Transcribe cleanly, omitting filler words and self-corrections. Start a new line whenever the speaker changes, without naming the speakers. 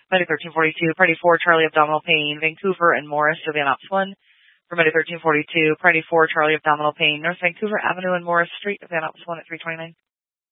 Monday 1342, Priority 4, Charlie Abdominal Pain, Vancouver and Morris to Van Ops 1. For Monday 1342, Priority 4, Charlie Abdominal Pain, North Vancouver Avenue and Morris Street, Van Ops 1 at 329.